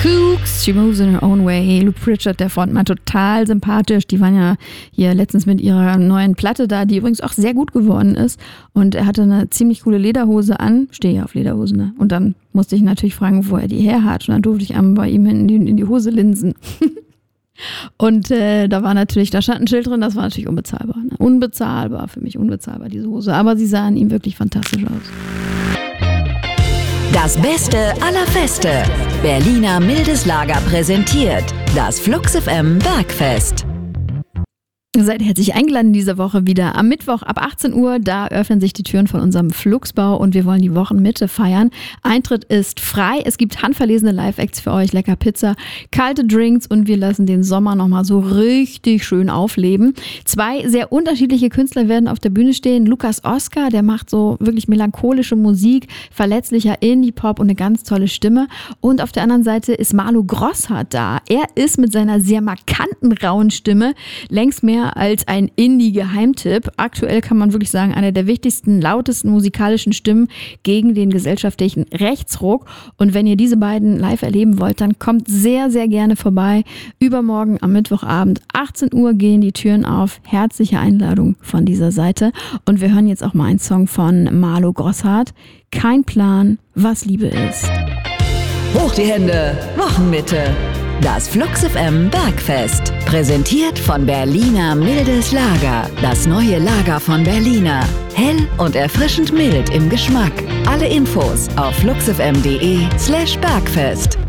Kooks, She Moves in Her Own Way. Lou Pritchard, der Frontmann, total sympathisch. Die waren ja hier letztens mit ihrer neuen Platte da, die übrigens auch sehr gut geworden ist. Und er hatte eine ziemlich coole Lederhose an. Stehe ja auf Lederhosen, ne? Und dann musste ich natürlich fragen, wo er die her hat. Und dann durfte ich einmal bei ihm in die Hose linsen. Und da war natürlich, da stand ein Schild drin, das war natürlich unbezahlbar. Ne? Unbezahlbar, für mich unbezahlbar, diese Hose. Aber sie sah an ihm wirklich fantastisch aus. Das Beste aller Feste. Berliner Mildes Lager präsentiert das Flux FM Bergfest. Ihr seid herzlich eingeladen diese Woche wieder am Mittwoch ab 18 Uhr. Da öffnen sich die Türen von unserem Fluxbau und wir wollen die Wochenmitte feiern. Eintritt ist frei. Es gibt handverlesene Live-Acts für euch, lecker Pizza, kalte Drinks und wir lassen den Sommer nochmal so richtig schön aufleben. 2 sehr unterschiedliche Künstler werden auf der Bühne stehen. Lukas Oskar, der macht so wirklich melancholische Musik, verletzlicher Indie-Pop und eine ganz tolle Stimme. Und auf der anderen Seite ist Marlo Grosshardt da. Er ist mit seiner sehr markanten, rauen Stimme längst mehr als ein Indie-Geheimtipp. Aktuell kann man wirklich sagen, einer der wichtigsten, lautesten musikalischen Stimmen gegen den gesellschaftlichen Rechtsruck. Und wenn ihr diese beiden live erleben wollt, dann kommt sehr, sehr gerne vorbei. Übermorgen am Mittwochabend, 18 Uhr gehen die Türen auf. Herzliche Einladung von dieser Seite. Und wir hören jetzt auch mal einen Song von Marlo Grosshardt. Kein Plan, was Liebe ist. Hoch die Hände, Wochenmitte. Das Flux FM Bergfest. Präsentiert von Berliner Mildes Lager. Das neue Lager von Berliner. Hell und erfrischend mild im Geschmack. Alle Infos auf fluxfm.de/Bergfest.